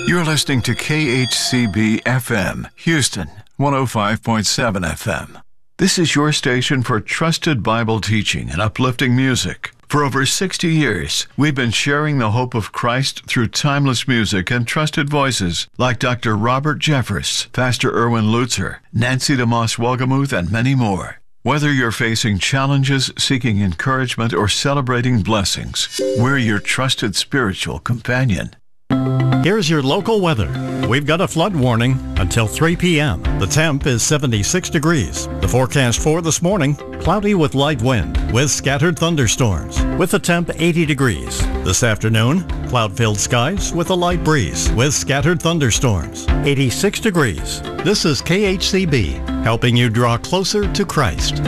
You're listening to KHCB FM, Houston, 105.7 FM. This is your station for trusted Bible teaching and uplifting music. For over 60 years, we've been sharing the hope of Christ through timeless music and trusted voices like Dr. Robert Jeffress, Pastor Erwin Lutzer, Nancy DeMoss Wolgemuth, and many more. Whether you're facing challenges, seeking encouragement, or celebrating blessings, we're your trusted spiritual companion. Here's your local weather. We've got a flood warning until 3 p.m. The temp is 76 degrees. The forecast for this morning, cloudy with light wind with scattered thunderstorms with a temp 80 degrees. This afternoon, cloud-filled skies with a light breeze with scattered thunderstorms, 86 degrees. This is KHCB, helping you draw closer to Christ.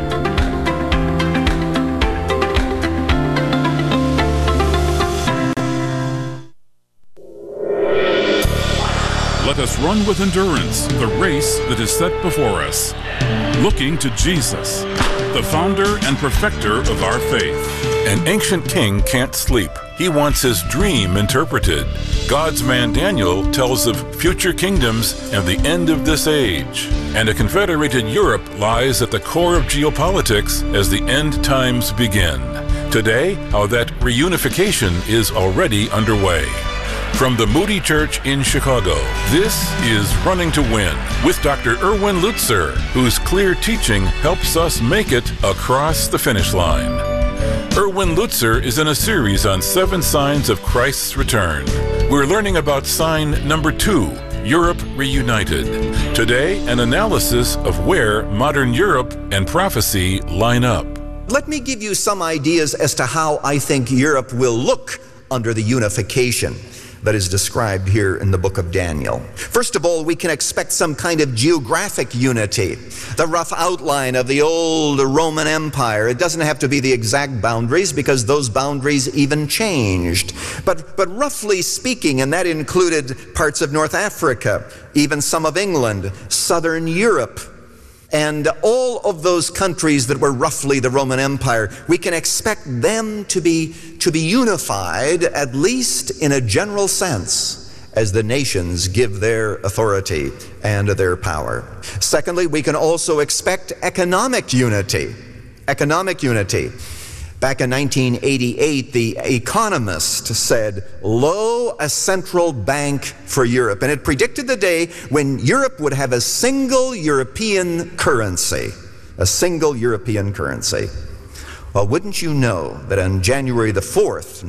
Let us run with endurance the race that is set before us, looking to Jesus, the founder and perfecter of our faith. An ancient king can't sleep. He wants his dream interpreted. God's man Daniel tells of future kingdoms and the end of this age. And a confederated Europe lies at the core of geopolitics as the end times begin. Today, how that reunification is already underway. From the Moody Church in Chicago, this is Running to Win with Dr. Erwin Lutzer, whose clear teaching helps us make it across the finish line. Erwin Lutzer is in a series on 7 signs of Christ's return. We're learning about sign number 2, Europe reunited. Today, an analysis of where modern Europe and prophecy line up. Let me give you some ideas as to how I think Europe will look under the unification that is described here in the book of Daniel. First of all, we can expect some kind of geographic unity. The rough outline of the old Roman Empire. It doesn't have to be the exact boundaries because those boundaries even changed. But roughly speaking, and that included parts of North Africa, even some of England, southern Europe, and all of those countries that were roughly the Roman Empire, we can expect them to be unified, at least in a general sense, as the nations give their authority and their power. Secondly, we can also expect economic unity. Economic unity. Back in 1988, The Economist said, "Lo, a central bank for Europe." And it predicted the day when Europe would have a single European currency. A single European currency. Well, wouldn't you know that on January the 4th,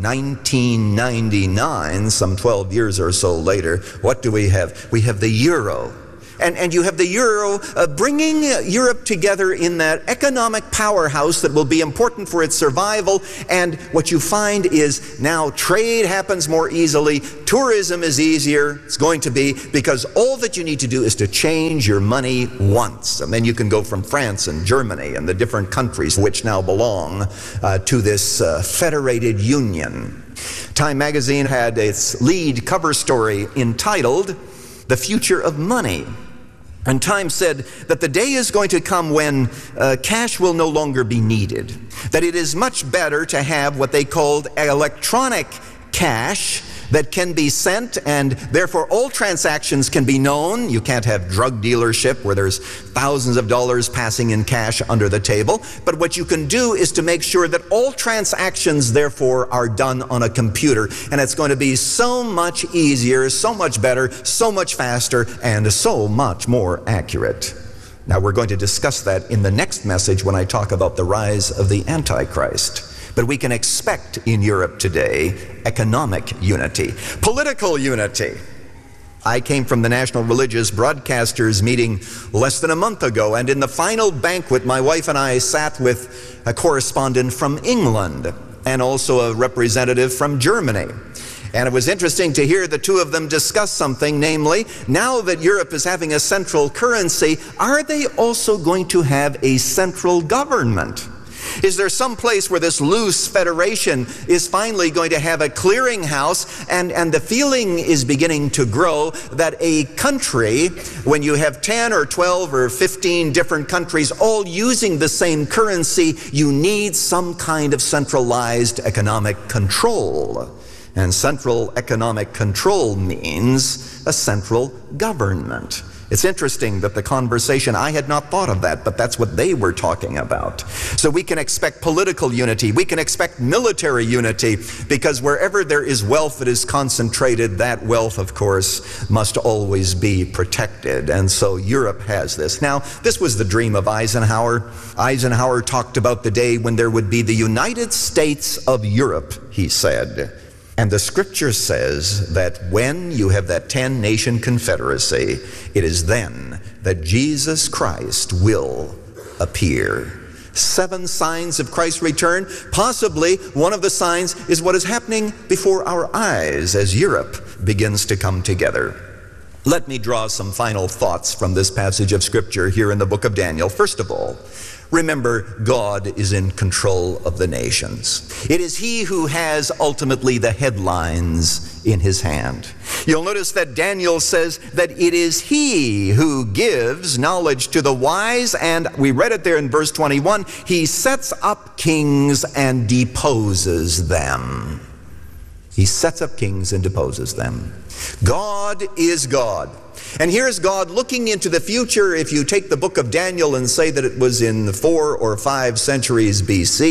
1999, some 12 years or so later, what do we have? We have the euro. And you have the euro bringing Europe together in that economic powerhouse that will be important for its survival. And what you find is now trade happens more easily. Tourism is easier. It's going to be because all that you need to do is to change your money once. And then you can go from France and Germany and the different countries which now belong to this federated union. Time magazine had its lead cover story entitled, "The Future of Money." And Time said that the day is going to come when cash will no longer be needed. That it is much better to have what they called electronic cash that can be sent, and therefore all transactions can be known. You can't have drug dealership where there's thousands of dollars passing in cash under the table. But what you can do is to make sure that all transactions therefore are done on a computer. And it's going to be so much easier, so much better, so much faster, and so much more accurate. Now we're going to discuss that in the next message when I talk about the rise of the Antichrist. But we can expect in Europe today economic unity, political unity. I came from the National Religious Broadcasters meeting less than a month ago, and in the final banquet, my wife and I sat with a correspondent from England and also a representative from Germany. And it was interesting to hear the two of them discuss something, namely, now that Europe is having a central currency, are they also going to have a central government? Is there some place where this loose federation is finally going to have a clearinghouse? And the feeling is beginning to grow that a country, when you have 10 or 12 or 15 different countries all using the same currency, you need some kind of centralized economic control. And central economic control means a central government. It's interesting that the conversation, I had not thought of that, but that's what they were talking about. So we can expect political unity, we can expect military unity, because wherever there is wealth that is concentrated, that wealth, of course, must always be protected. And so Europe has this. Now, this was the dream of Eisenhower. Eisenhower talked about the day when there would be the United States of Europe, he said. And the scripture says that when you have that 10-nation confederacy, it is then that Jesus Christ will appear. 7 signs of Christ's return. Possibly one of the signs is what is happening before our eyes as Europe begins to come together. Let me draw some final thoughts from this passage of scripture here in the book of Daniel. First of all, remember, God is in control of the nations. It is He who has ultimately the headlines in His hand. You'll notice that Daniel says that it is He who gives knowledge to the wise, and we read it there in verse 21, He sets up kings and deposes them. He sets up kings and deposes them. God is God. And here's God looking into the future. If you take the book of Daniel and say that it was in 4 or 5 centuries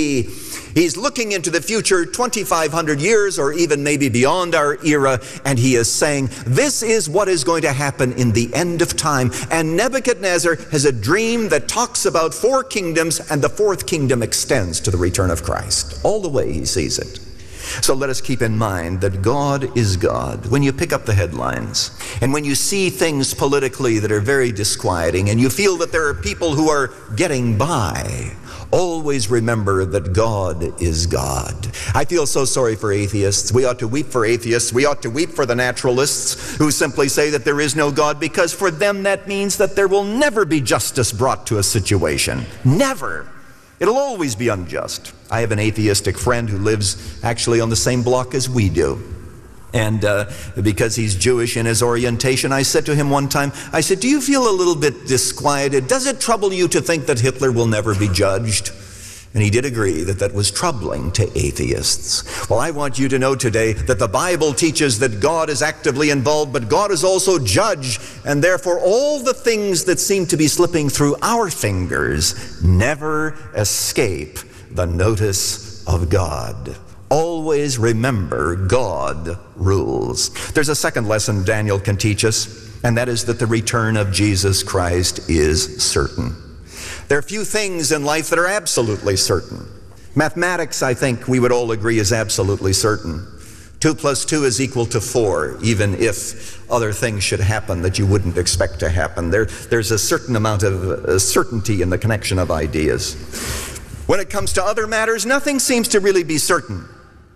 BC, He's looking into the future 2,500 years or even maybe beyond our era, and He is saying, this is what is going to happen in the end of time. And Nebuchadnezzar has a dream that talks about 4 kingdoms, and the 4th kingdom extends to the return of Christ. All the way he sees it. So let us keep in mind that God is God. When you pick up the headlines, and when you see things politically that are very disquieting, and you feel that there are people who are getting by, always remember that God is God. I feel so sorry for atheists. We ought to weep for atheists. We ought to weep for the naturalists who simply say that there is no God, because for them that means that there will never be justice brought to a situation. Never. It'll always be unjust. I have an atheistic friend who lives actually on the same block as we do. And because he's Jewish in his orientation, I said to him one time, I said, do you feel a little bit disquieted? Does it trouble you to think that Hitler will never be judged? And he did agree that that was troubling to atheists. Well, I want you to know today that the Bible teaches that God is actively involved, but God is also judge, and therefore all the things that seem to be slipping through our fingers never escape the notice of God. Always remember, God rules. There's a second lesson Daniel can teach us, and that is that the return of Jesus Christ is certain. There are few things in life that are absolutely certain. Mathematics, I think we would all agree, is absolutely certain. 2 + 2 is equal to 4, even if other things should happen that you wouldn't expect to happen. There's a certain amount of certainty in the connection of ideas. When it comes to other matters, nothing seems to really be certain.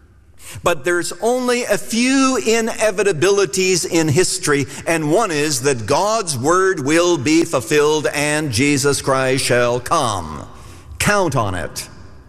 But there's only a few inevitabilities in history, and one is that God's word will be fulfilled and Jesus Christ shall come. Count on it.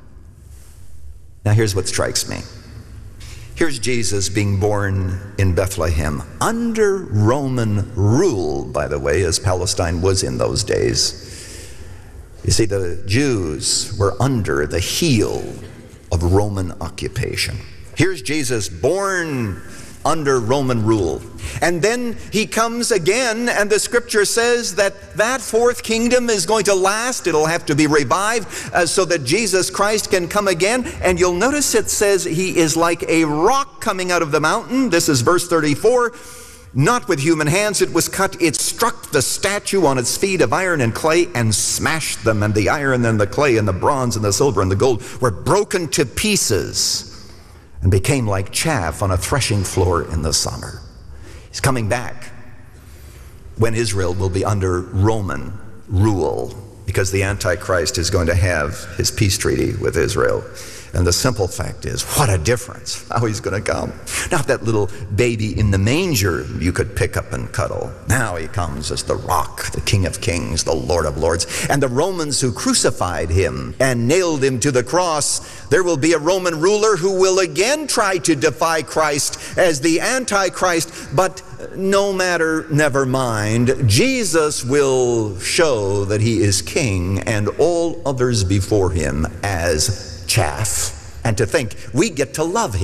Now here's what strikes me. Here's Jesus being born in Bethlehem under Roman rule, by the way, as Palestine was in those days. You see, the Jews were under the heel of Roman occupation. Here's Jesus born under Roman rule. And then he comes again, and the scripture says that that 4th kingdom is going to last. It'll have to be revived so that Jesus Christ can come again. And you'll notice it says he is like a rock coming out of the mountain. This is verse 34. Not with human hands it was cut. It struck the statue on its feet of iron and clay and smashed them. And the iron and the clay and the bronze and the silver and the gold were broken to pieces and became like chaff on a threshing floor in the summer. He's coming back when Israel will be under Roman rule, because the Antichrist is going to have his peace treaty with Israel. And the simple fact is, what a difference how he's going to come. Not that little baby in the manger you could pick up and cuddle. Now he comes as the rock, the King of Kings, the Lord of Lords. And the Romans who crucified him and nailed him to the cross, there will be a Roman ruler who will again try to defy Christ as the Antichrist. But no matter, never mind, Jesus will show that he is king and all others before him as chaff. And to think we get to love him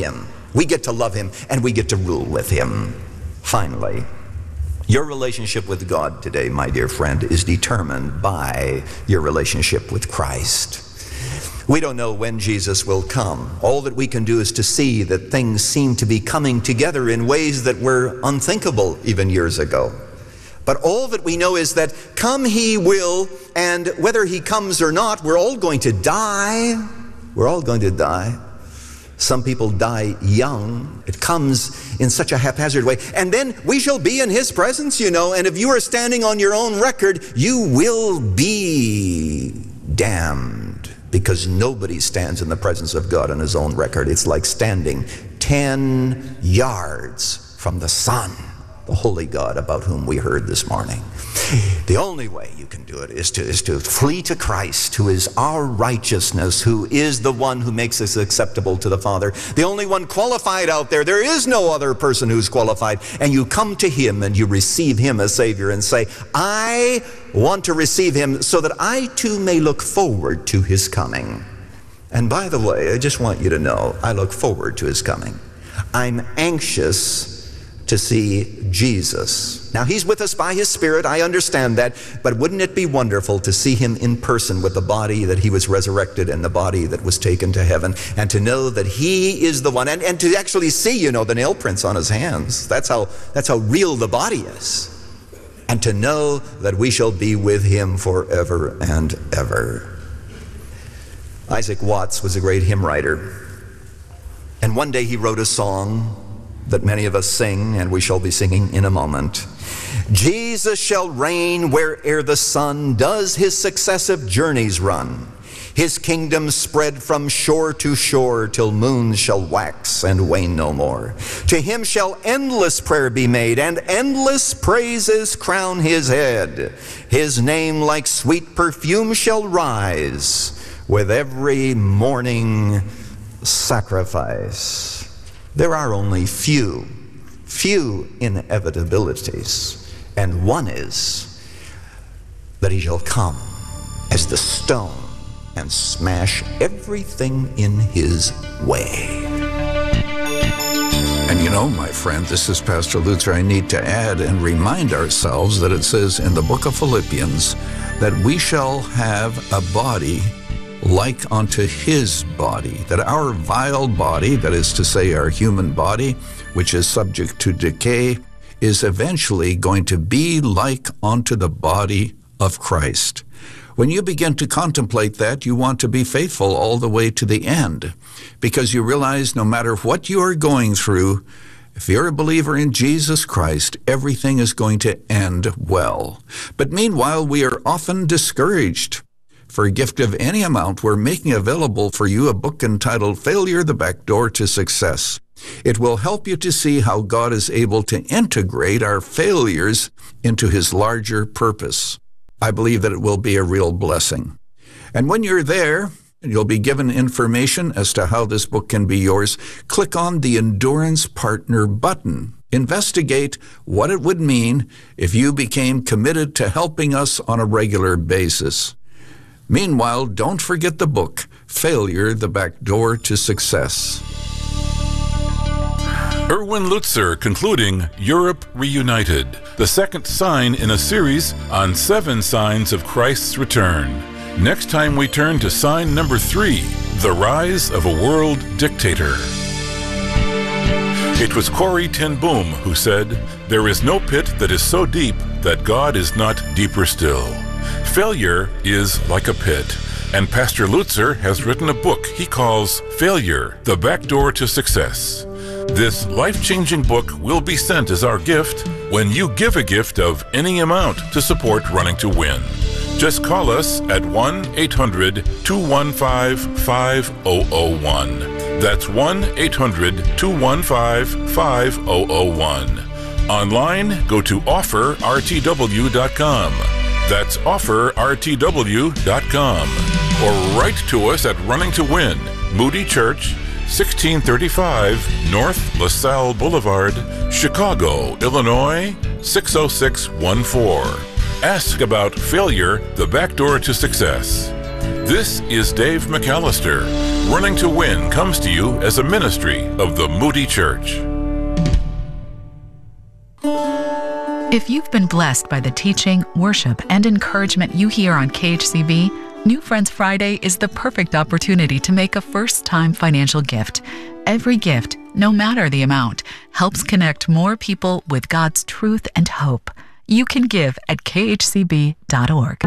We get to love him, and we get to rule with him. Finally, your relationship with God today, my dear friend, is determined by your relationship with Christ. We don't know when Jesus will come. All that we can do is to see that things seem to be coming together in ways that were unthinkable even years ago. But all that we know is that come he will, and whether he comes or not, we're all going to die. We're all going to die. Some people die young. It comes in such a haphazard way. And then we shall be in his presence, you know, and if you are standing on your own record, you will be damned, because nobody stands in the presence of God on his own record. It's like standing 10 yards from the sun, the holy God about whom we heard this morning. The only way you can do it is to flee to Christ, who is our righteousness, who is the one who makes us acceptable to the Father, the only one qualified out there. There is no other person who's qualified. And you come to him and you receive him as Savior and say, I want to receive him so that I too may look forward to his coming. And by the way, I just want you to know, I look forward to his coming. I'm anxious to see Jesus. Now, he's with us by his Spirit, I understand that, but wouldn't it be wonderful to see him in person with the body that he was resurrected and the body that was taken to heaven, and to know that he is the one, and to actually see, you know, the nail prints on his hands. That's how real the body is. And to know that we shall be with him forever and ever. Isaac Watts was a great hymn writer, and one day he wrote a song that many of us sing, and we shall be singing in a moment. Jesus shall reign where'er the sun does his successive journeys run. His kingdom spread from shore to shore till moons shall wax and wane no more. To him shall endless prayer be made, and endless praises crown his head. His name like sweet perfume shall rise with every morning sacrifice. There are only few inevitabilities, and one is that he shall come as the stone and smash everything in his way. And you know, my friend, this is Pastor Luther. I need to add and remind ourselves that it says in the book of Philippians that we shall have a body like unto his body, that our vile body, that is to say our human body, which is subject to decay, is eventually going to be like unto the body of Christ. When you begin to contemplate that, you want to be faithful all the way to the end, because you realize no matter what you are going through, if you're a believer in Jesus Christ, everything is going to end well. But meanwhile, we are often discouraged. For a gift of any amount, we're making available for you a book entitled Failure, the Back Door to Success. It will help you to see how God is able to integrate our failures into his larger purpose. I believe that it will be a real blessing. And when you're there, and you'll be given information as to how this book can be yours, click on the Endurance Partner button. Investigate what it would mean if you became committed to helping us on a regular basis. Meanwhile, don't forget the book, Failure, the Back Door to Success. Erwin Lutzer concluding Europe Reunited, the second sign in a series on 7 signs of Christ's return. Next time we turn to sign number 3, the rise of a world dictator. It was Corrie ten Boom who said, "There is no pit that is so deep that God is not deeper still." Failure is like a pit, and Pastor Lutzer has written a book he calls Failure, the Back Door to Success. This life-changing book will be sent as our gift when you give a gift of any amount to support Running to Win. Just call us at 1-800-215-5001. That's 1-800-215-5001. Online, go to offerrtw.com. That's offerrtw.com. Or write to us at Running to Win, Moody Church, 1635 North LaSalle Boulevard, Chicago, Illinois, 60614. Ask about Failure, the Back Door to Success. This is Dave McAllister, Running to Win comes to you as a ministry of the Moody Church. If you've been blessed by the teaching, worship, and encouragement you hear on KHCB, New Friends Friday is the perfect opportunity to make a first-time financial gift. Every gift, no matter the amount, helps connect more people with God's truth and hope. You can give at khcb.org.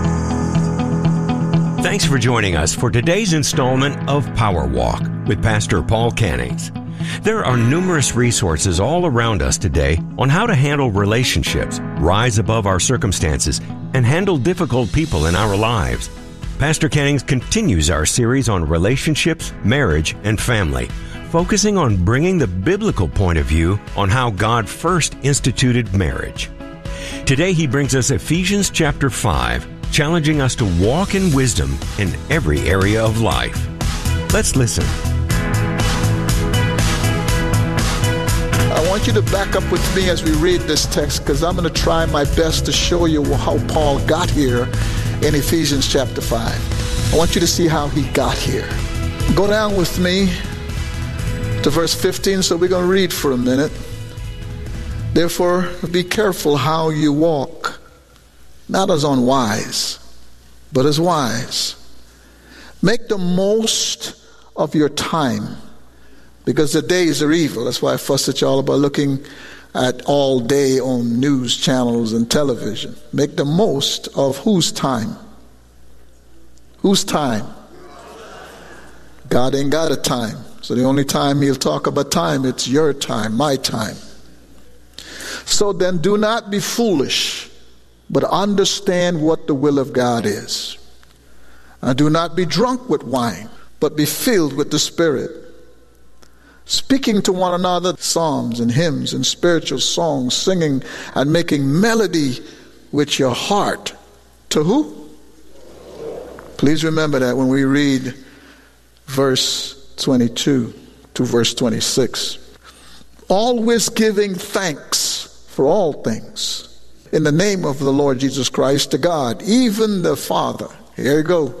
Thanks for joining us for today's installment of Power Walk with Pastor Paul Cannings. There are numerous resources all around us today on how to handle relationships, rise above our circumstances, and handle difficult people in our lives. Pastor Cannings continues our series on relationships, marriage, and family, focusing on bringing the biblical point of view on how God first instituted marriage. Today he brings us Ephesians chapter 5, challenging us to walk in wisdom in every area of life. Let's listen. I want you to back up with me as we read this text, because I'm going to try my best to show you how Paul got here in Ephesians chapter 5. I want you to see how he got here. Go down with me to verse 15, so we're going to read for a minute. Therefore, be careful how you walk, not as unwise, but as wise. Make the most of your time, because the days are evil. That's why I fuss at y'all about looking at all day on news channels and television. Make the most of whose time? Whose time? God ain't got a time. So the only time he'll talk about time, it's your time, my time. So then do not be foolish, but understand what the will of God is. And do not be drunk with wine, but be filled with the Spirit, speaking to one another psalms and hymns and spiritual songs, singing and making melody with your heart. To who? Please remember that when we read verse 22 to verse 26. Always giving thanks for all things in the name of the Lord Jesus Christ to God, even the Father. Here you go.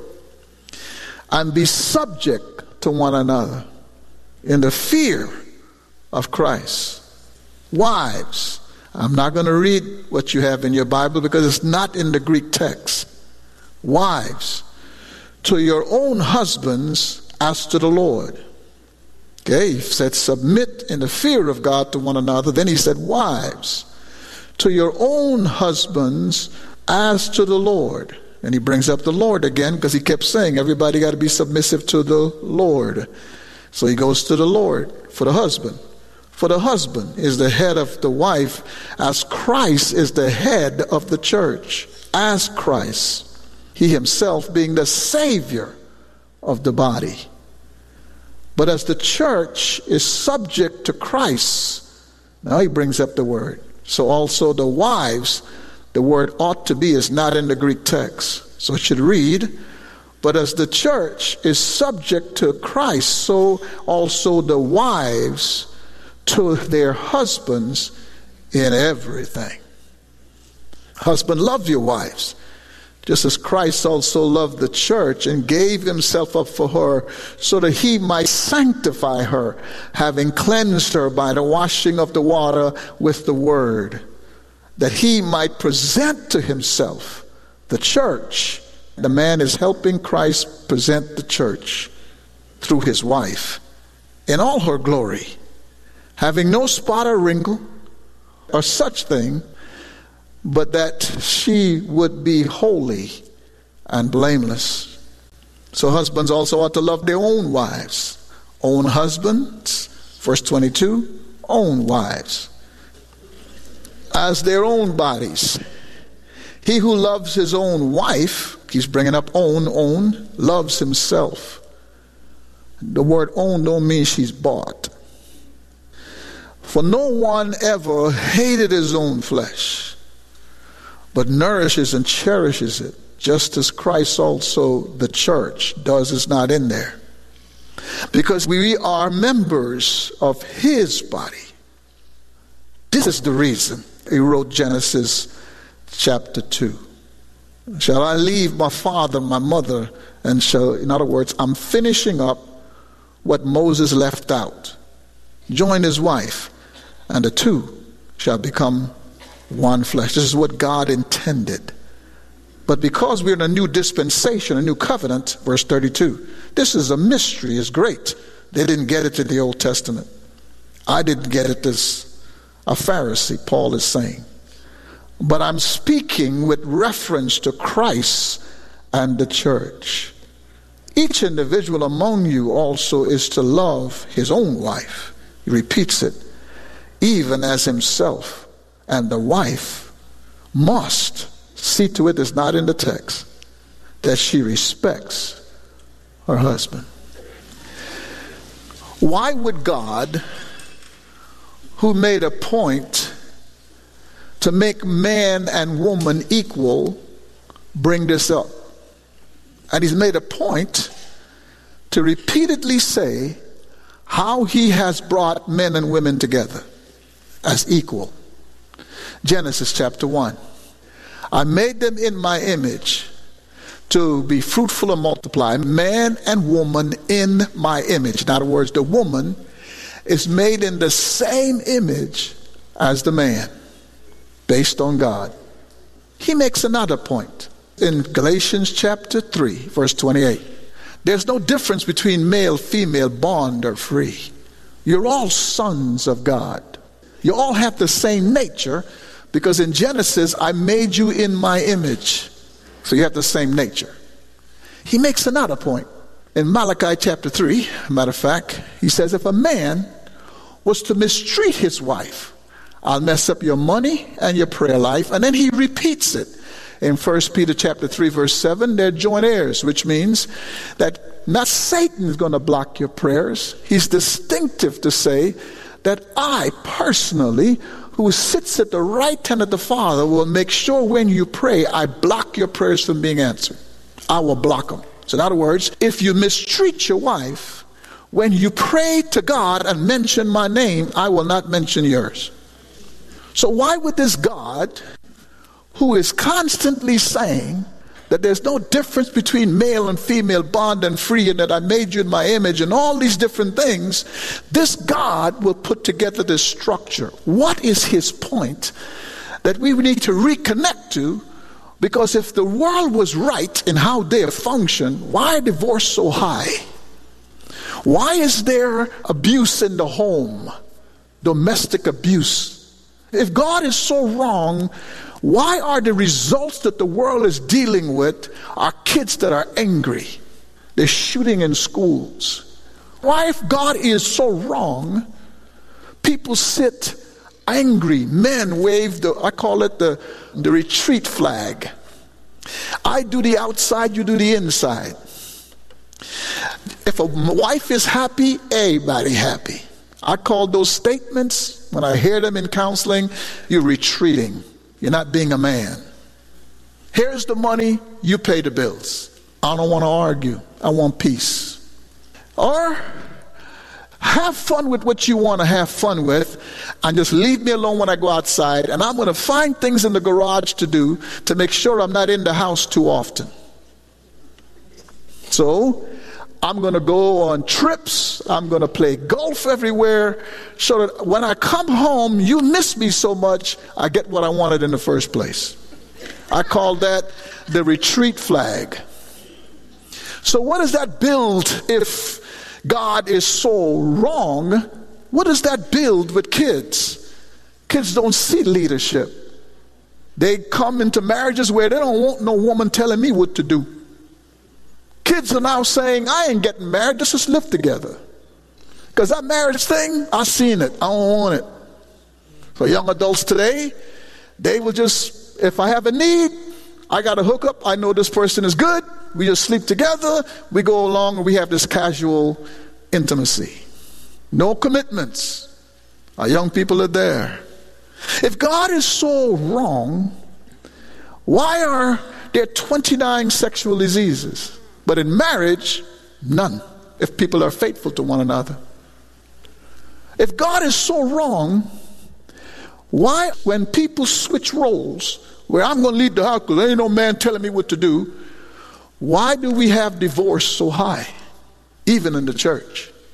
And be subject to one another in the fear of Christ. Wives, I'm not going to read what you have in your Bible because it's not in the Greek text. Wives, to your own husbands as to the Lord. Okay, he said submit in the fear of God to one another. Then he said, wives, to your own husbands as to the Lord. And he brings up the Lord again because he kept saying everybody got to be submissive to the Lord. So he goes to the Lord for the husband. For the husband is the head of the wife, as Christ is the head of the church. As Christ, he himself being the Savior of the body. But as the church is subject to Christ, now he brings up the word. So also the wives, the word ought to be is not in the Greek text. So it should read, but as the church is subject to Christ, so also the wives to their husbands in everything. Husband, love your wives, just as Christ also loved the church and gave himself up for her, so that he might sanctify her, having cleansed her by the washing of the water with the word, that he might present to himself the church. The man is helping Christ present the church through his wife in all her glory, having no spot or wrinkle or such thing, but that she would be holy and blameless. So husbands also ought to love their own wives. Own husbands, verse 22, own wives as their own bodies. He who loves his own wife, he's bringing up own, loves himself. The word own don't mean she's bought. For no one ever hated his own flesh, but nourishes and cherishes it, just as Christ also the church does. Is not in there. Because we are members of his body. This is the reason he wrote Genesis chapter 2. Shall I leave my father, my mother, and shall, in other words, I'm finishing up what Moses left out. Join his wife, and the two shall become one flesh. This is what God intended. But because we're in a new dispensation, a new covenant, verse 32, this is a mystery, it's great. They didn't get it in the Old Testament. I didn't get it as a Pharisee, Paul is saying. But I'm speaking with reference to Christ and the church. Each individual among you also is to love his own wife. He repeats it, even as himself. And the wife must see to it, it's not in the text, that she respects her husband. Why would God, who made a point to make man and woman equal, bring this up? And he's made a point to repeatedly say how he has brought men and women together as equal. Genesis chapter 1. I made them in my image to be fruitful and multiply, man and woman in my image. In other words, the woman is made in the same image as the man, based on God. He makes another point in Galatians chapter 3, verse 28. There's no difference between male, female, bond, or free. You're all sons of God. You all have the same nature, because in Genesis, I made you in my image. So you have the same nature. He makes another point. In Malachi chapter 3, matter of fact, he says, if a man was to mistreat his wife, I'll mess up your money and your prayer life. And then he repeats it. In 1 Peter chapter 3, verse 7, they're joint heirs, which means that not Satan is going to block your prayers. He's distinctive to say that I personally, who sits at the right hand of the Father, will make sure when you pray, I block your prayers from being answered. I will block them. So in other words, if you mistreat your wife, when you pray to God and mention my name, I will not mention yours. So why would this God, who is constantly saying that there's no difference between male and female, bond and free, and that I made you in my image and all these different things, this God will put together this structure. What is his point that we need to reconnect to? Because if the world was right in how they function, why divorce so high? Why is there abuse in the home? Domestic abuse. If God is so wrong, why are the results that the world is dealing with are kids that are angry? They're shooting in schools. Why, if God is so wrong, people sit angry? Men wave I call it the retreat flag. I do the outside, you do the inside. If a wife is happy, everybody happy. I call those statements, when I hear them in counseling, you're retreating. You're not being a man. Here's the money, you pay the bills. I don't want to argue. I want peace. Or have fun with what you want to have fun with, and just leave me alone when I go outside, and I'm going to find things in the garage to do to make sure I'm not in the house too often. So I'm going to go on trips. I'm going to play golf everywhere, so that when I come home, you miss me so much, I get what I wanted in the first place. I call that the retreat flag. So what does that build if God is so wrong? What does that build with kids? Kids don't see leadership. They come into marriages where they don't want no woman telling me what to do. Kids are now saying, I ain't getting married, let's just live together. Because that marriage thing, I've seen it, I don't want it. For young adults today, they will just, if I have a need, I got to hook up, I know this person is good, we just sleep together, we go along, and we have this casual intimacy. No commitments. Our young people are there. If God is so wrong, why are there 29 sexual diseases? But in marriage, none, if people are faithful to one another. If God is so wrong, why, when people switch roles, where I'm going to lead the house because there ain't no man telling me what to do, why do we have divorce so high, even in the church?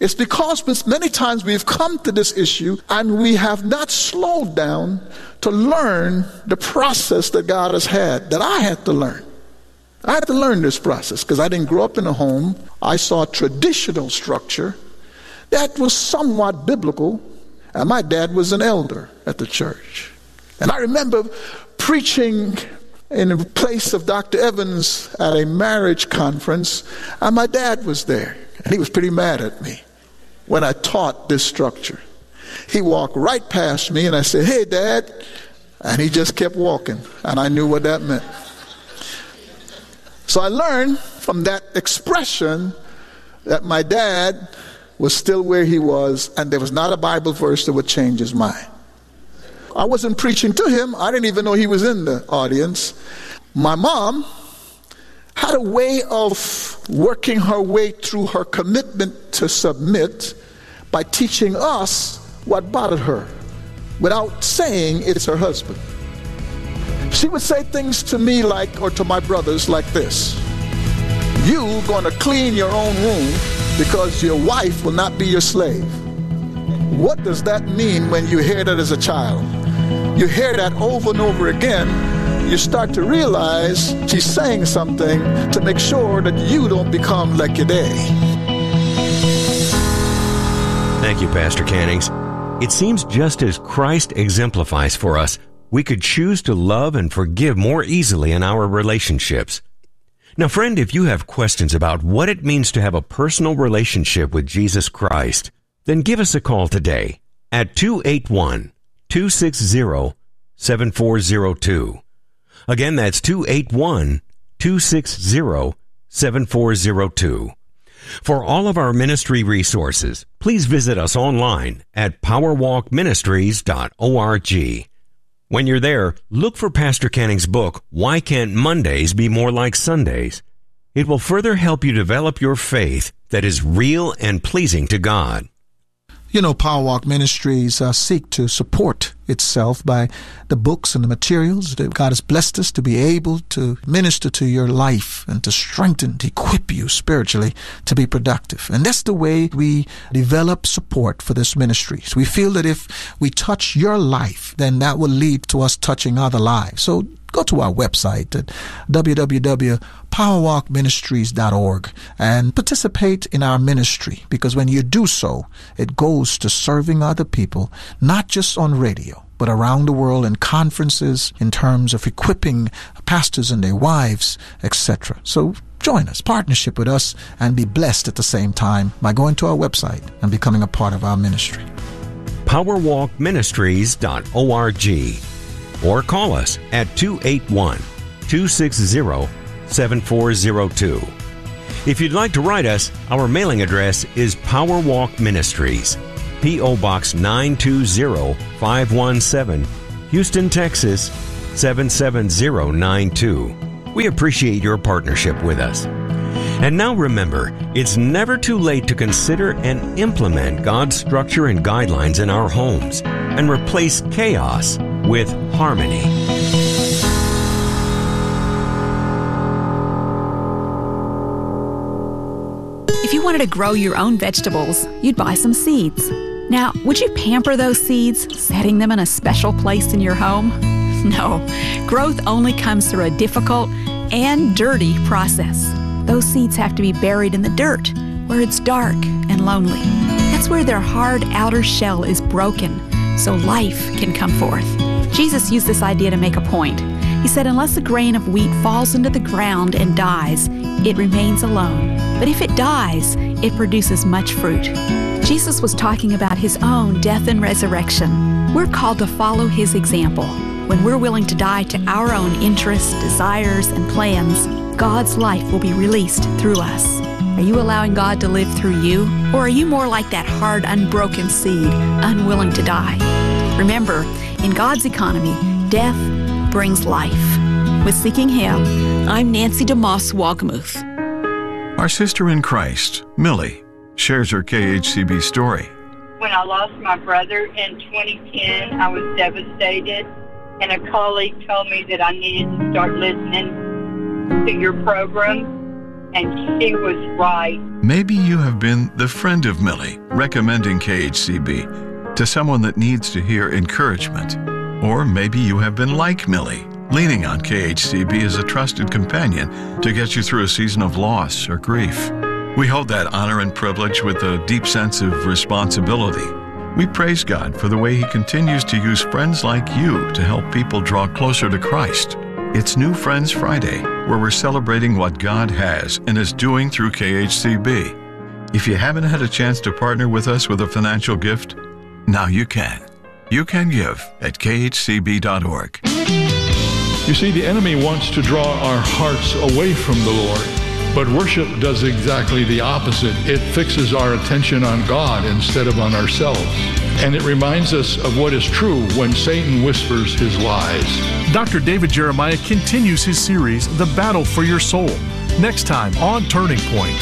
It's because many times we've come to this issue and we have not slowed down to learn the process that God has had, that I had to learn. I had to learn this process because I didn't grow up in a home. I saw a traditional structure that was somewhat biblical, and my dad was an elder at the church. And I remember preaching in the place of Dr. Evans at a marriage conference, and my dad was there, and he was pretty mad at me when I taught this structure. He walked right past me, and I said, "Hey, Dad," and he just kept walking, and I knew what that meant. So I learned from that expression that my dad was still where he was, and there was not a Bible verse that would change his mind. I wasn't preaching to him. I didn't even know he was in the audience. My mom had a way of working her way through her commitment to submit by teaching us what bothered her without saying it's her husband. She would say things to me like, or to my brothers like this: "You gonna clean your own room because your wife will not be your slave." What does that mean when you hear that as a child? You hear that over and over again. You start to realize she's saying something to make sure that you don't become like your daddy. Thank you, Pastor Cannings. It seems just as Christ exemplifies for us, we could choose to love and forgive more easily in our relationships. Now, friend, if you have questions about what it means to have a personal relationship with Jesus Christ, then give us a call today at 281-260-7402. Again, that's 281-260-7402. For all of our ministry resources, please visit us online at powerwalkministries.org. When you're there, look for Pastor Canning's book, Why Can't Mondays Be More Like Sundays? It will further help you develop your faith that is real and pleasing to God. You know, Powerwalk Ministries seek to support itself by the books and the materials that God has blessed us to be able to minister to your life and to strengthen, to equip you spiritually to be productive. And that's the way we develop support for this ministry. So we feel that if we touch your life, then that will lead to us touching other lives. So go to our website at www.powerwalkministries.org and participate in our ministry, because when you do so, it goes to serving other people, not just on radio, but around the world in conferences, in terms of equipping pastors and their wives, etc. So join us, partnership with us, and be blessed at the same time by going to our website and becoming a part of our ministry. powerwalkministries.org. Or call us at 281-260-7402. If you'd like to write us, our mailing address is Powerwalk Ministries, P.O. Box 920517, Houston, Texas 77092. We appreciate your partnership with us. And now remember, it's never too late to consider and implement God's structure and guidelines in our homes and replace chaos with harmony. If you wanted to grow your own vegetables, you'd buy some seeds. Now, would you pamper those seeds, setting them in a special place in your home? No. Growth only comes through a difficult and dirty process. Those seeds have to be buried in the dirt, where it's dark and lonely. That's where their hard outer shell is broken, so life can come forth. Jesus used this idea to make a point. He said, unless a grain of wheat falls into the ground and dies, it remains alone. But if it dies, it produces much fruit. Jesus was talking about his own death and resurrection. We're called to follow his example. When we're willing to die to our own interests, desires, and plans, God's life will be released through us. Are you allowing God to live through you? Or are you more like that hard, unbroken seed, unwilling to die? Remember, in God's economy, death brings life. With Seeking Him, I'm Nancy DeMoss Wogmuth. Our sister in Christ, Millie, shares her KHCB story. When I lost my brother in 2010, I was devastated, and a colleague told me that I needed to start listening to your program. and she was right. Maybe you have been the friend of Millie, recommending KHCB to someone that needs to hear encouragement. Or maybe you have been like Millie, leaning on KHCB as a trusted companion to get you through a season of loss or grief. We hold that honor and privilege with a deep sense of responsibility. We praise God for the way He continues to use friends like you to help people draw closer to Christ. It's New Friends Friday, where we're celebrating what God has and is doing through KHCB. If you haven't had a chance to partner with us with a financial gift, now you can. You can give at khcb.org. You see, the enemy wants to draw our hearts away from the Lord, but worship does exactly the opposite. It fixes our attention on God instead of on ourselves, and it reminds us of what is true when Satan whispers his lies. Dr. David Jeremiah continues his series, The Battle for Your Soul, next time on Turning Point.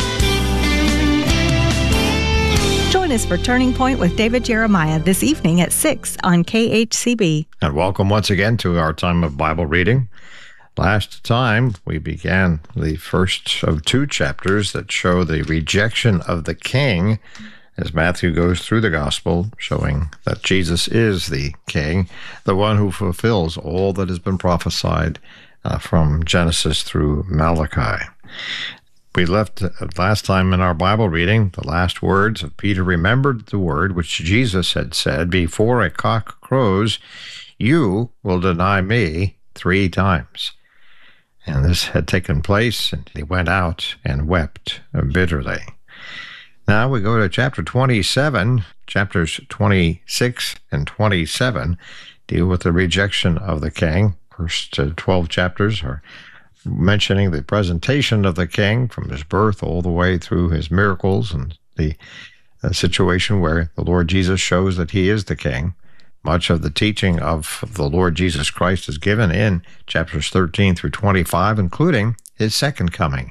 Join us for Turning Point with David Jeremiah this evening at 6 on KHCB. And welcome once again to our time of Bible reading. Last time, we began the first of two chapters that show the rejection of the king as Matthew goes through the gospel, showing that Jesus is the king, the one who fulfills all that has been prophesied from Genesis through Malachi. We left last time in our Bible reading the last words of Peter remembered the word which Jesus had said, "Before a cock crows, you will deny me 3 times." And this had taken place, and he went out and wept bitterly. Now we go to chapter 27. Chapters 26 and 27 deal with the rejection of the king. First 12 chapters are mentioning the presentation of the king from his birth all the way through his miracles and the situation where the Lord Jesus shows that he is the king. Much of the teaching of the Lord Jesus Christ is given in chapters 13 through 25, including his second coming.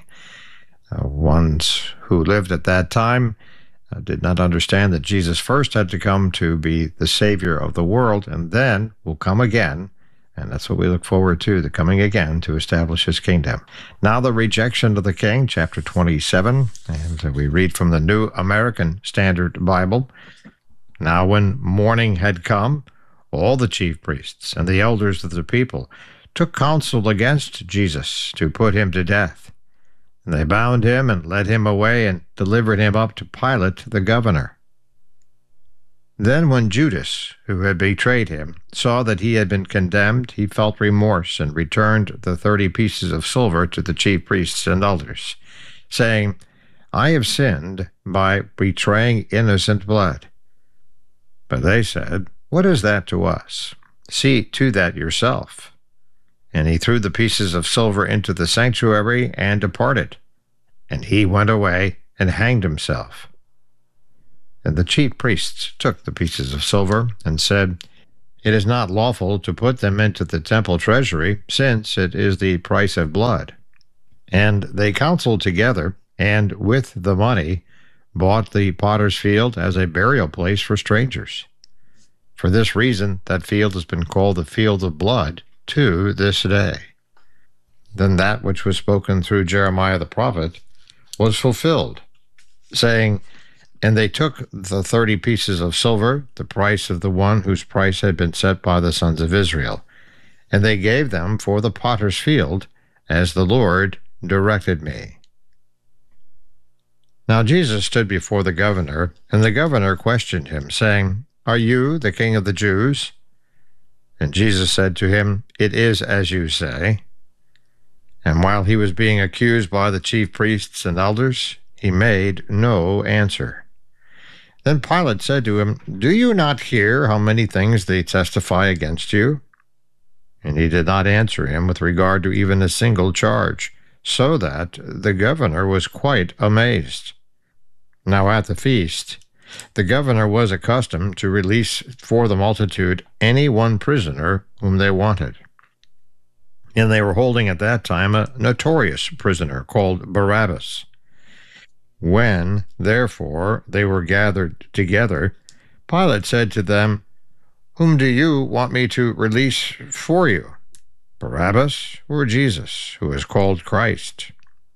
Ones who lived at that time did not understand that Jesus first had to come to be the Savior of the world and then will come again. And that's what we look forward to, the coming again to establish his kingdom. Now the rejection of the king, chapter 27, and we read from the New American Standard Bible. Now when morning had come, all the chief priests and the elders of the people took counsel against Jesus to put him to death. And they bound him and led him away and delivered him up to Pilate the governor. Then when Judas, who had betrayed him, saw that he had been condemned, he felt remorse and returned the 30 pieces of silver to the chief priests and elders, saying, "I have sinned by betraying innocent blood." But they said, "What is that to us? See to that yourself." And he threw the pieces of silver into the sanctuary and departed. And he went away and hanged himself. And the chief priests took the pieces of silver and said, "It is not lawful to put them into the temple treasury, since it is the price of blood." And they counseled together, and with the money bought the potter's field as a burial place for strangers. For this reason, that field has been called the field of blood to this day. Then that which was spoken through Jeremiah the prophet was fulfilled, saying, "And they took the 30 pieces of silver, the price of the one whose price had been set by the sons of Israel, and they gave them for the potter's field, as the Lord directed me." Now Jesus stood before the governor, and the governor questioned him, saying, "Are you the king of the Jews?" And Jesus said to him, "It is as you say." And while he was being accused by the chief priests and elders, he made no answer. Then Pilate said to him, "Do you not hear how many things they testify against you?" And he did not answer him with regard to even a single charge, so that the governor was quite amazed. Now at the feast, the governor was accustomed to release for the multitude any one prisoner whom they wanted. And they were holding at that time a notorious prisoner called Barabbas. When, therefore, they were gathered together, Pilate said to them, "Whom do you want me to release for you, Barabbas or Jesus, who is called Christ?"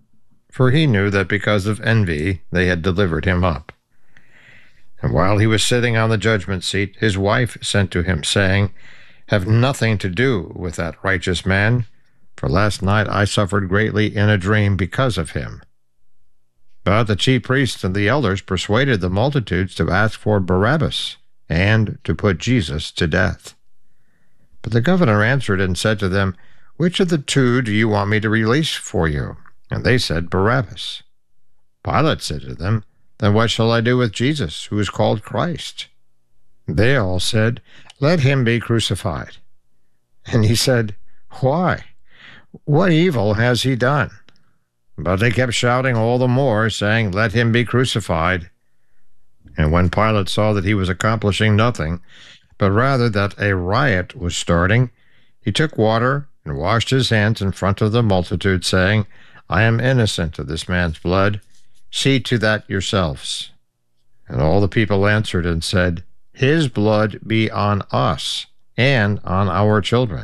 for he knew that because of envy they had delivered him up. And while he was sitting on the judgment seat, his wife sent to him, saying, "Have nothing to do with that righteous man, for last night I suffered greatly in a dream because of him." But the chief priests and the elders persuaded the multitudes to ask for Barabbas and to put Jesus to death. But the governor answered and said to them, "Which of the two do you want me to release for you?" And they said, "Barabbas." Pilate said to them, "Then what shall I do with Jesus, who is called Christ?" They all said, "Let him be crucified." And he said, "Why? What evil has he done?" But they kept shouting all the more, saying, "Let him be crucified." And when Pilate saw that he was accomplishing nothing, but rather that a riot was starting, he took water and washed his hands in front of the multitude, saying, "I am innocent of this man's blood. See to that yourselves." And all the people answered and said, "His blood be on us and on our children."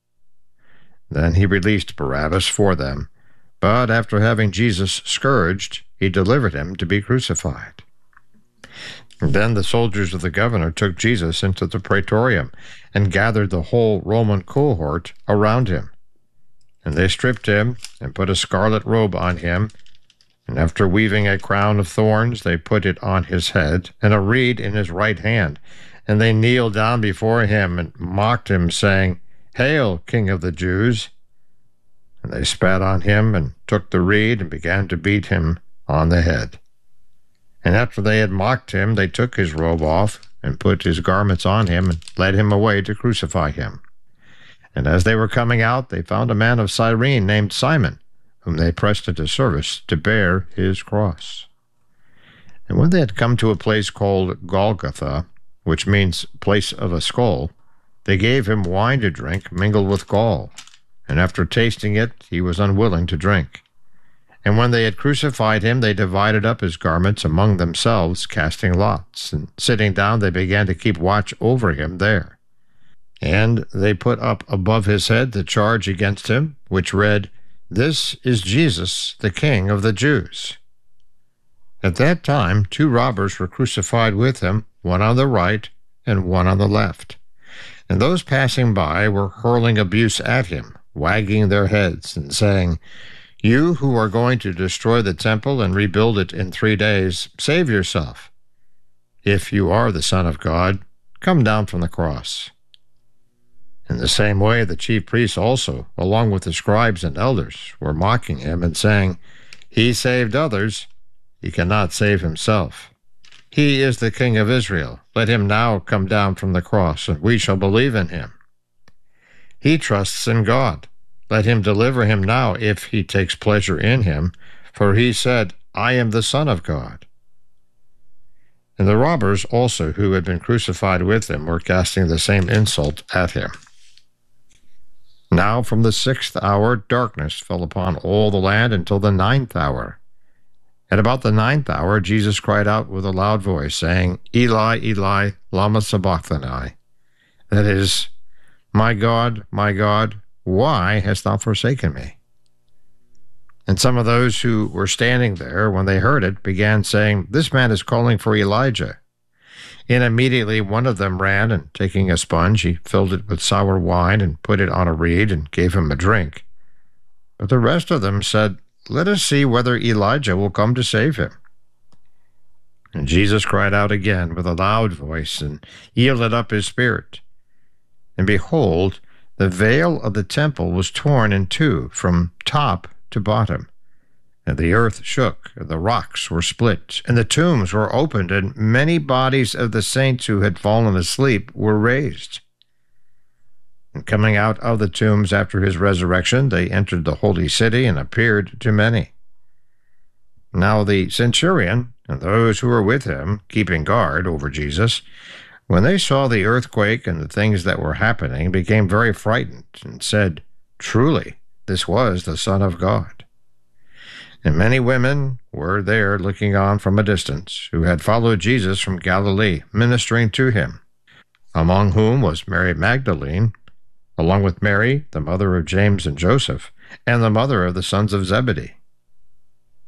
Then he released Barabbas for them, but after having Jesus scourged, he delivered him to be crucified. Then the soldiers of the governor took Jesus into the praetorium and gathered the whole Roman cohort around him. And they stripped him and put a scarlet robe on him, and after weaving a crown of thorns, they put it on his head and a reed in his right hand. And they kneeled down before him and mocked him, saying, "Hail, King of the Jews!" And they spat on him and took the reed and began to beat him on the head. And after they had mocked him, they took his robe off and put his garments on him and led him away to crucify him. And as they were coming out, they found a man of Cyrene named Simon, whom they pressed into service to bear his cross. And when they had come to a place called Golgotha, which means place of a skull, they gave him wine to drink mingled with gall, and after tasting it, he was unwilling to drink. And when they had crucified him, they divided up his garments among themselves, casting lots, and sitting down, they began to keep watch over him there. And they put up above his head the charge against him, which read, "This is Jesus, the King of the Jews." At that time 2 robbers were crucified with him, one on the right and one on the left. And those passing by were hurling abuse at him, wagging their heads and saying, "You who are going to destroy the temple and rebuild it in 3 days, save yourself. If you are the Son of God, come down from the cross." In the same way, the chief priests also, along with the scribes and elders, were mocking him and saying, "He saved others, he cannot save himself. He is the King of Israel. Let him now come down from the cross, and we shall believe in him. He trusts in God. Let him deliver him now if he takes pleasure in him, for he said, 'I am the Son of God.'" And the robbers also who had been crucified with him were casting the same insult at him. Now from the 6th hour darkness fell upon all the land until the 9th hour. At about the 9th hour Jesus cried out with a loud voice, saying, "Eli, Eli, lama sabachthani?" That is, my God, why hast thou forsaken me?" And some of those who were standing there, when they heard it, began saying, "This man is calling for Elijah." And immediately one of them ran, and taking a sponge, he filled it with sour wine and put it on a reed and gave him a drink. But the rest of them said, "Let us see whether Elijah will come to save him." And Jesus cried out again with a loud voice and yielded up his spirit. And behold, the veil of the temple was torn in two from top to bottom. And the earth shook, and the rocks were split, and the tombs were opened, and many bodies of the saints who had fallen asleep were raised. And coming out of the tombs after his resurrection, they entered the holy city and appeared to many. Now the centurion and those who were with him, keeping guard over Jesus, when they saw the earthquake and the things that were happening, became very frightened, and said, "Truly, this was the Son of God." And many women were there looking on from a distance, who had followed Jesus from Galilee, ministering to him, among whom was Mary Magdalene, along with Mary, the mother of James and Joseph, and the mother of the sons of Zebedee.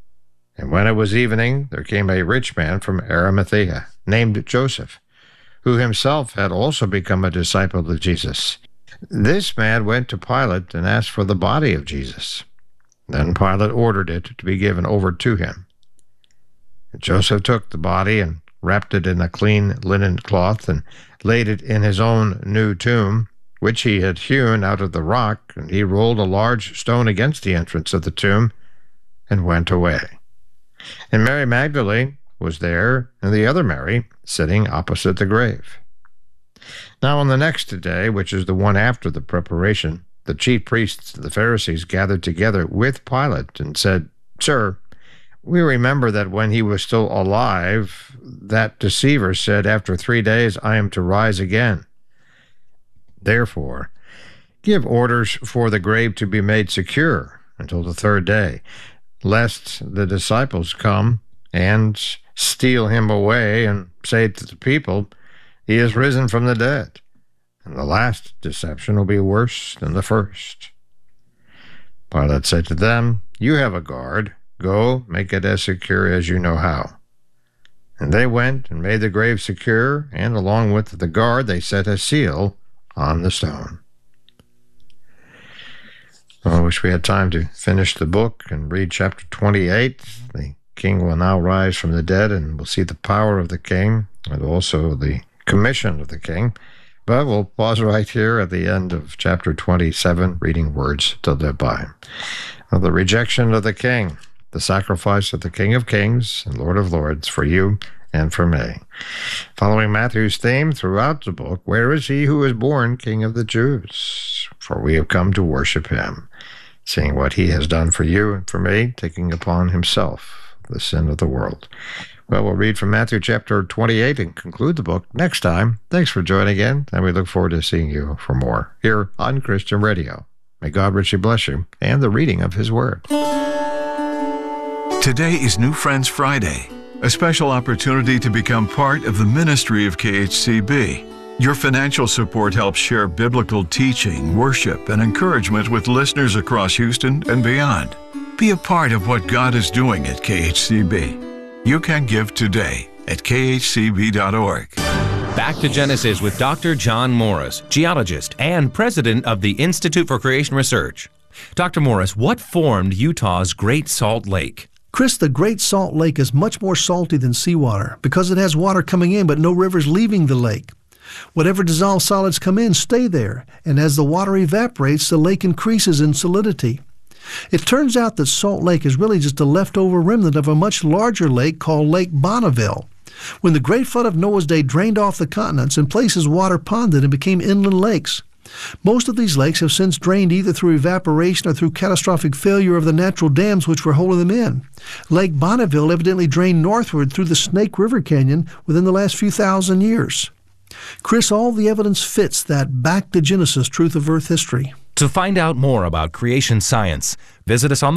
And when it was evening, there came a rich man from Arimathea, named Joseph, who himself had also become a disciple of Jesus. This man went to Pilate and asked for the body of Jesus. Then Pilate ordered it to be given over to him. And Joseph took the body and wrapped it in a clean linen cloth and laid it in his own new tomb, which he had hewn out of the rock, and he rolled a large stone against the entrance of the tomb and went away. And Mary Magdalene was there, and the other Mary sitting opposite the grave. Now on the next day, which is the one after the preparation, the chief priests and the Pharisees gathered together with Pilate and said, "Sir, we remember that when he was still alive, that deceiver said, 'After 3 days I am to rise again.' Therefore, give orders for the grave to be made secure until the 3rd day, lest the disciples come and steal him away and say to the people, 'He is risen from the dead.' And the last deception will be worse than the first." Pilate said to them, "You have a guard. Go, make it as secure as you know how." And they went and made the grave secure, and along with the guard they set a seal on the stone. I wish we had time to finish the book and read chapter 28. The king will now rise from the dead, and we'll see the power of the king and also the commission of the king. But we'll pause right here at the end of chapter 27, reading words to live by. Now, the rejection of the king, the sacrifice of the King of Kings and Lord of Lords for you and for me. Following Matthew's theme throughout the book, where is he who is born King of the Jews? For we have come to worship him, seeing what he has done for you and for me, taking upon himself the sin of the world. Well, we'll read from Matthew chapter 28 and conclude the book next time. Thanks for joining in, and we look forward to seeing you for more here on Christian Radio. May God richly bless you and the reading of his word. Today is New Friends Friday, a special opportunity to become part of the ministry of KHCB. Your financial support helps share biblical teaching, worship, and encouragement with listeners across Houston and beyond. Be a part of what God is doing at KHCB. You can give today at khcb.org. Back to Genesis with Dr. John Morris, geologist and president of the Institute for Creation Research. Dr. Morris, what formed Utah's Great Salt Lake? Chris, the Great Salt Lake is much more salty than seawater because it has water coming in but no rivers leaving the lake. Whatever dissolved solids come in stay there, and as the water evaporates, the lake increases in solidity. It turns out that Salt Lake is really just a leftover remnant of a much larger lake called Lake Bonneville. When the Great Flood of Noah's day drained off the continents, in places water ponded and became inland lakes. Most of these lakes have since drained either through evaporation or through catastrophic failure of the natural dams which were holding them in. Lake Bonneville evidently drained northward through the Snake River Canyon within the last few thousand years. Chris, all the evidence fits that back to Genesis truth of Earth history. To find out more about creation science, visit us on